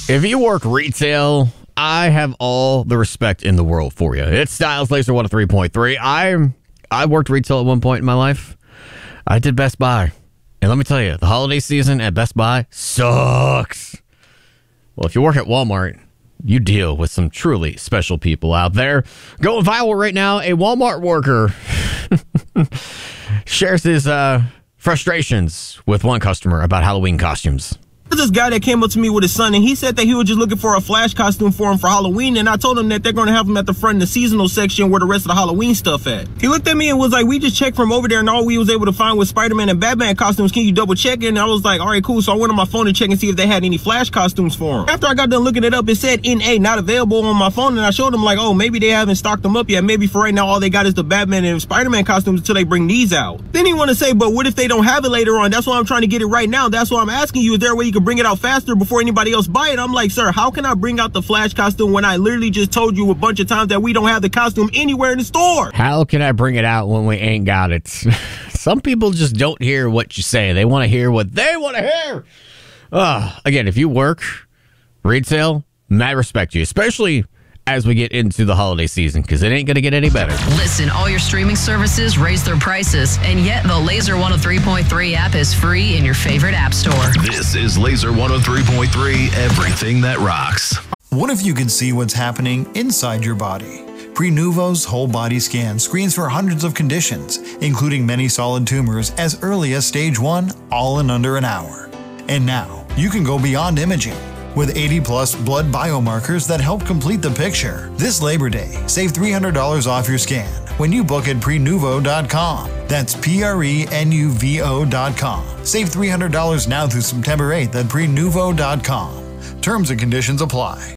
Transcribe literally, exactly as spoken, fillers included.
If you work retail, I have all the respect in the world for you. It's Styles Laser one oh three point three. I I worked retail at one point in my life. I did Best Buy. And let me tell you, the holiday season at Best Buy sucks. Well, if you work at Walmart, you deal with some truly special people out there. Going viral right now, a Walmart worker shares his uh, frustrations with one customer about Halloween costumes. There's this guy that came up to me with his son, and he said that he was just looking for a Flash costume for him for Halloween, and I told him that they're going to have him at the front in the seasonal section where the rest of the Halloween stuff at. He looked at me and was like, we just checked from over there, and all we was able to find was Spider-Man and Batman costumes. Can you double check it? And I was like, all right, cool. So I went on my phone to check and see if they had any Flash costumes for him. After I got done looking it up, it said N A, not available on my phone, and I showed him like, oh, maybe they haven't stocked them up yet. Maybe for right now, all they got is the Batman and Spider-Man costumes until they bring these out. Then he want to say, but what if they don't have it later on? That's why I'm trying to get it right now. That's why I'm asking you, is there a way you can bring it out faster before anybody else buy it? I'm like, sir, how can I bring out the Flash costume when I literally just told you a bunch of times that we don't have the costume anywhere in the store? How can I bring it out when we ain't got it? Some people just don't hear what you say. They want to hear what they want to hear. Uh, again, if you work retail, mad respect you, especially as we get into the holiday season, because it ain't going to get any better. Listen, all your streaming services raise their prices, and yet the Laser one oh three point three app is free in your favorite app store. This is Laser one oh three point three, everything that rocks. What if you could see what's happening inside your body? Prenuvo's whole body scan screens for hundreds of conditions, including many solid tumors as early as stage one, all in under an hour. And now, you can go beyond imaging. With eighty plus blood biomarkers that help complete the picture. This Labor Day, save three hundred dollars off your scan when you book at prenuvo dot com. That's P R E N U V O dot com. Save three hundred dollars now through September eighth at prenuvo dot com. Terms and conditions apply.